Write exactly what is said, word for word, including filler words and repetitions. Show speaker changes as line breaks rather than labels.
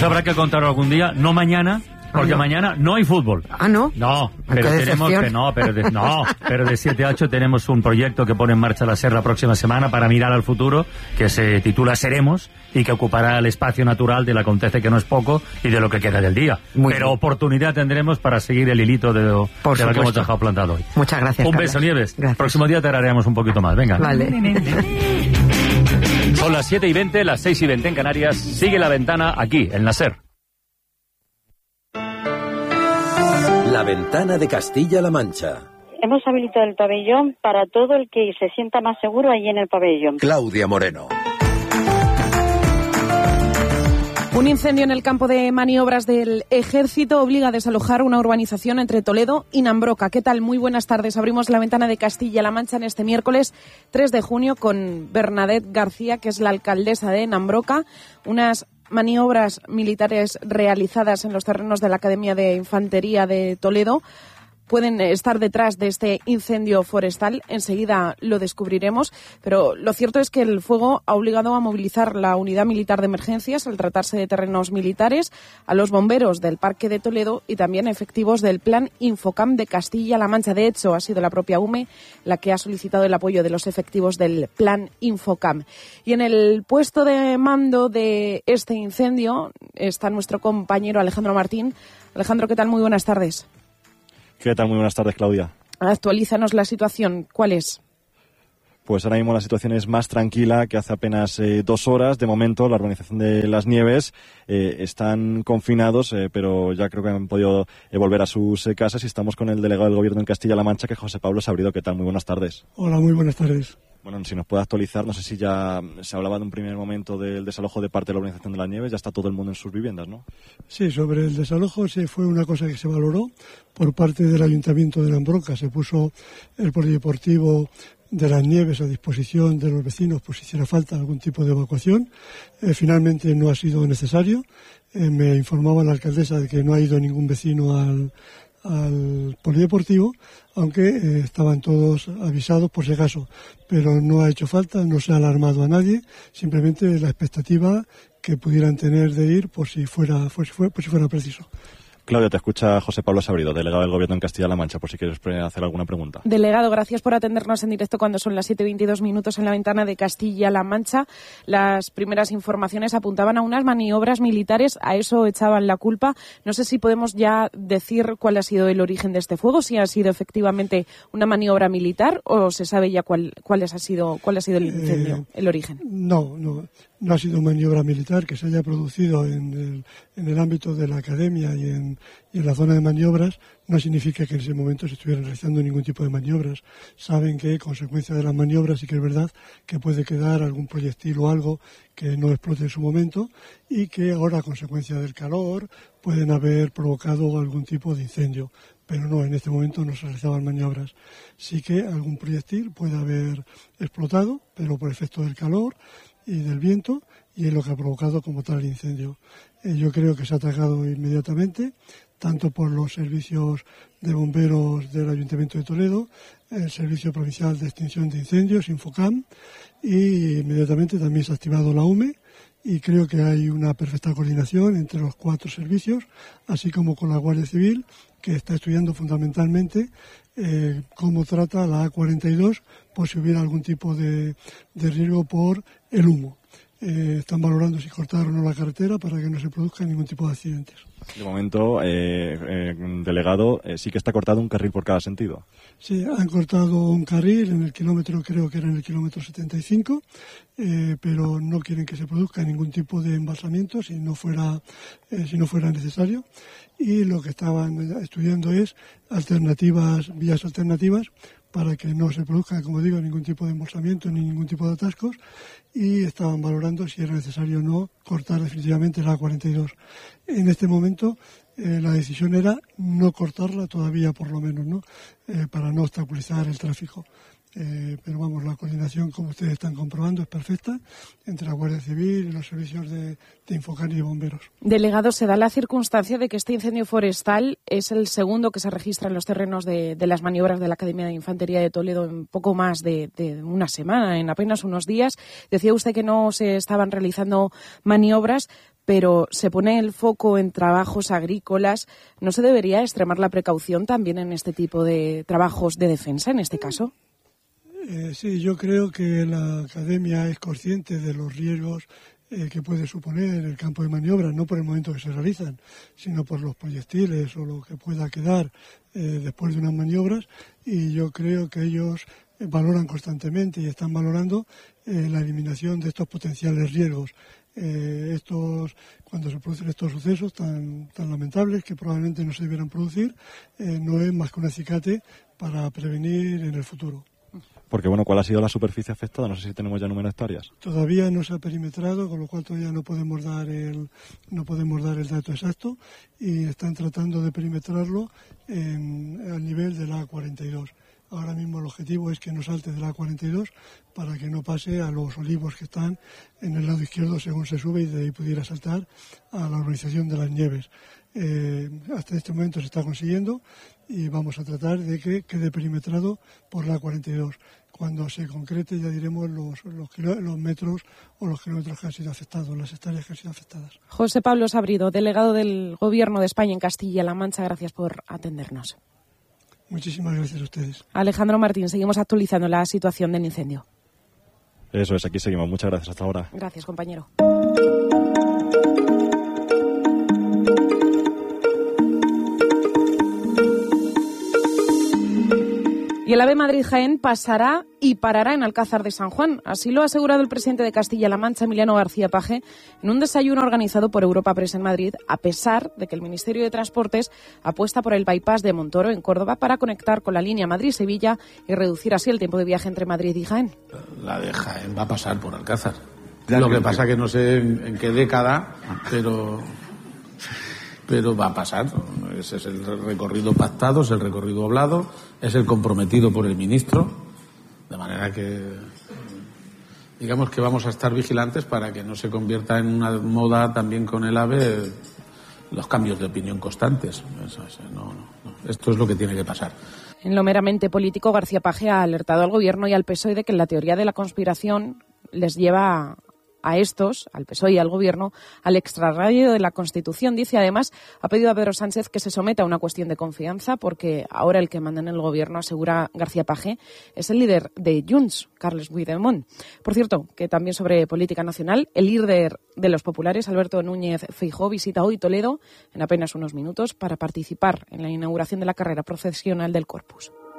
Eso habrá que contarlo algún día, no mañana, porque ah, no. mañana no hay fútbol.
Ah, ¿no?
No, pero tenemos que no, pero de, no, pero de siete a ocho tenemos un proyecto que pone en marcha la SER la próxima semana para mirar al futuro, que se titula Seremos y que ocupará el espacio natural de lo que acontece, que no es poco, y de lo que queda del día. Muy pero bien. Oportunidad tendremos para seguir el hilito de lo, de lo que hemos dejado plantado hoy.
Muchas gracias,
Un
Carlos.
beso, Nieves.
Gracias.
Próximo día te haremos un poquito más, venga.
Vale.
Son las siete y veinte, las seis y veinte en Canarias. Sigue La Ventana aquí, en la SER.
La Ventana de Castilla-La Mancha.
Hemos habilitado el pabellón para todo el que se sienta más seguro allí en el pabellón.
Claudia Moreno.
Un incendio en el campo de maniobras del Ejército obliga a desalojar una urbanización entre Toledo y Nambroca. ¿Qué tal? Muy buenas tardes. Abrimos La Ventana de Castilla-La Mancha en este miércoles tres de junio con Bernadette García, que es la alcaldesa de Nambroca. Unas maniobras militares realizadas en los terrenos de la Academia de Infantería de Toledo pueden estar detrás de este incendio forestal. Enseguida lo descubriremos, pero lo cierto es que el fuego ha obligado a movilizar la unidad militar de emergencias al tratarse de terrenos militares, a los bomberos del Parque de Toledo y también efectivos del Plan Infocam de Castilla-La Mancha. De hecho, ha sido la propia U M E la que ha solicitado el apoyo de los efectivos del Plan Infocam. Y en el puesto de mando de este incendio está nuestro compañero Alejandro Martín. Alejandro, ¿qué tal? Muy buenas tardes.
¿Qué tal? Muy buenas tardes, Claudia.
Actualízanos la situación. ¿Cuál es?
Pues ahora mismo la situación es más tranquila que hace apenas eh, dos horas. De momento, la urbanización de Las Nieves eh, están confinados, eh, pero ya creo que han podido eh, volver a sus eh, casas y estamos con el delegado del Gobierno en Castilla-La Mancha, que es José Pablo Sabrido. ¿Qué tal? Muy buenas tardes.
Hola, muy buenas tardes.
Bueno, si nos puede actualizar, no sé si ya se hablaba de un primer momento del desalojo de parte de la urbanización de Las Nieves, ya está todo el mundo en sus viviendas, ¿no?
Sí, sobre el desalojo sí fue una cosa que se valoró por parte del Ayuntamiento de Nambroca. Se puso el polideportivo de Las Nieves a disposición de los vecinos por si hiciera falta algún tipo de evacuación. Eh, finalmente no ha sido necesario. Eh, me informaba la alcaldesa de que no ha ido ningún vecino al al polideportivo, aunque eh, estaban todos avisados por si acaso, pero no ha hecho falta, no se ha alarmado a nadie, simplemente la expectativa que pudieran tener de ir por si fuera, por si fuera, por si fuera preciso.
Claudia, te escucha José Pablo Sabrido, delegado del Gobierno en Castilla-La Mancha, por si quieres hacer alguna pregunta.
Delegado, gracias por atendernos en directo cuando son las siete y veintidós minutos en La Ventana de Castilla-La Mancha. Las primeras informaciones apuntaban a unas maniobras militares, a eso echaban la culpa. No sé si podemos ya decir cuál ha sido el origen de este fuego, si ha sido efectivamente una maniobra militar o se sabe ya cuál, cuál, ha, sido, cuál ha sido el incendio, eh, el origen.
No, no. No ha sido maniobra militar que se haya producido en el, en el ámbito de la academia y en, y en la zona de maniobras. No significa que en ese momento se estuvieran realizando ningún tipo de maniobras. Saben que, consecuencia de las maniobras, sí que es verdad que puede quedar algún proyectil o algo que no explote en su momento y que ahora, a consecuencia del calor, pueden haber provocado algún tipo de incendio. Pero no, en este momento no se realizaban maniobras. Sí que algún proyectil puede haber explotado, pero por efecto del calor y del viento, y es lo que ha provocado como tal el incendio. Eh, yo creo que se ha atacado inmediatamente, tanto por los servicios de bomberos del Ayuntamiento de Toledo, el Servicio Provincial de Extinción de Incendios, Infocam, y inmediatamente también se ha activado la U M E, y creo que hay una perfecta coordinación entre los cuatro servicios, así como con la Guardia Civil, que está estudiando fundamentalmente eh, cómo trata la A cuarenta y dos por si hubiera algún tipo de, de riesgo por el humo. Eh, están valorando si cortar o no la carretera para que no se produzca ningún tipo de accidentes.
De momento, eh, eh, delegado, eh, sí que está cortado un carril por cada sentido.
Sí, han cortado un carril en el kilómetro, creo que era en el kilómetro setenta y cinco, eh, pero no quieren que se produzca ningún tipo de embalsamiento si no fuera, eh, si no fuera necesario. Y lo que estaban estudiando es alternativas, vías alternativas, para que no se produzca, como digo, ningún tipo de embolsamiento ni ningún tipo de atascos, y estaban valorando si era necesario o no cortar definitivamente la A cuarenta y dos. En este momento eh, la decisión era no cortarla todavía, por lo menos, ¿no? Eh, para no obstaculizar el tráfico. Eh, pero vamos, la coordinación, como ustedes están comprobando, es perfecta entre la Guardia Civil y los servicios de, de Infocan y de bomberos.
Delegado, se da la circunstancia de que este incendio forestal es el segundo que se registra en los terrenos de, de las maniobras de la Academia de Infantería de Toledo en poco más de, de una semana, en apenas unos días. Decía usted que no se estaban realizando maniobras, pero se pone el foco en trabajos agrícolas. ¿No se debería extremar la precaución también en este tipo de trabajos de defensa, en este caso?
Eh, sí, yo creo que la Academia es consciente de los riesgos eh, que puede suponer el campo de maniobra, no por el momento que se realizan, sino por los proyectiles o lo que pueda quedar eh, después de unas maniobras, y yo creo que ellos eh, valoran constantemente y están valorando eh, la eliminación de estos potenciales riesgos. Eh, estos cuando se producen estos sucesos tan, tan lamentables que probablemente no se debieran producir, eh, no es más que un acicate para prevenir en el futuro.
Porque, bueno, ¿cuál ha sido la superficie afectada? No sé si tenemos ya número de hectáreas.
Todavía no se ha perimetrado, con lo cual todavía no podemos dar el no podemos dar el dato exacto, y están tratando de perimetrarlo en, al nivel de la A cuarenta y dos. Ahora mismo el objetivo es que no salte de la A cuarenta y dos para que no pase a los olivos que están en el lado izquierdo según se sube, y de ahí pudiera saltar a la urbanización de Las Nieves. Eh, hasta este momento se está consiguiendo y vamos a tratar de que quede perimetrado por la A cuarenta y dos. Cuando se concrete ya diremos los, los, los metros o los kilómetros que han sido afectados, las hectáreas que han sido afectadas.
José Pablo Sabrido, delegado del Gobierno de España en Castilla-La Mancha, gracias por atendernos.
Muchísimas gracias a ustedes.
Alejandro Martín, seguimos actualizando la situación del incendio.
Eso es, aquí seguimos. Muchas gracias. Hasta ahora.
Gracias, compañero. Y el AVE Madrid-Jaén pasará y parará en Alcázar de San Juan. Así lo ha asegurado el presidente de Castilla-La Mancha, Emiliano García Paje, en un desayuno organizado por Europa Press en Madrid, a pesar de que el Ministerio de Transportes apuesta por el bypass de Montoro en Córdoba para conectar con la línea Madrid-Sevilla y reducir así el tiempo de viaje entre Madrid y Jaén.
La de Jaén va a pasar por Alcázar. Lo que pasa que no sé en, en qué década, pero... pero va a pasar. Ese es el recorrido pactado, es el recorrido hablado, es el comprometido por el ministro, de manera que digamos que vamos a estar vigilantes para que no se convierta en una moda también con el AVE los cambios de opinión constantes. Eso, eso, no, no, no. Esto es lo que tiene que pasar.
En lo meramente político, García Paje ha alertado al Gobierno y al P S O E de que la teoría de la conspiración les lleva a estos, al P S O E y al Gobierno, al extrarradio de la Constitución. Dice, además, ha pedido a Pedro Sánchez que se someta a una cuestión de confianza, porque ahora el que manda en el Gobierno, asegura García Paje, es el líder de Junts, Carles Puigdemont. Por cierto, que también sobre política nacional, el líder de los populares, Alberto Núñez Feijóo, visita hoy Toledo en apenas unos minutos para participar en la inauguración de la carrera profesional del Corpus.